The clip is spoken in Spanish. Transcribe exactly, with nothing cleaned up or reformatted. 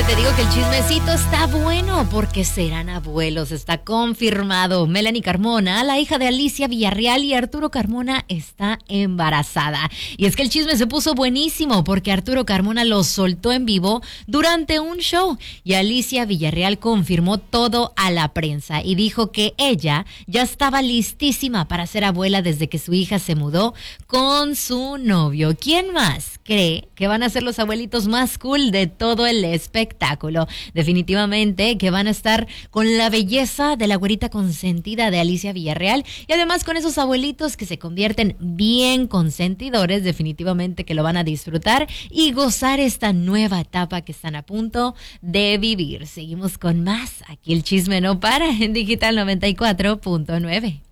Déjate, te digo que el chismecito está bueno porque serán abuelos, está confirmado. Melanie Carmona, la hija de Alicia Villarreal, y Arturo Carmona está embarazada. Y es que el chisme se puso buenísimo porque Arturo Carmona lo soltó en vivo durante un show y Alicia Villarreal confirmó todo a la prensa y dijo que ella ya estaba listísima para ser abuela desde que su hija se mudó con su novio. ¿Quién más cree que van a ser los abuelitos más cool de todo el espectáculo? Definitivamente que van a estar con la belleza de la güerita consentida de Alicia Villarreal y además con esos abuelitos que se convierten bien consentidores. Definitivamente que lo van a disfrutar y gozar esta nueva etapa que están a punto de vivir. Seguimos con más. Aquí el chisme no para en Digital noventa y cuatro punto nueve.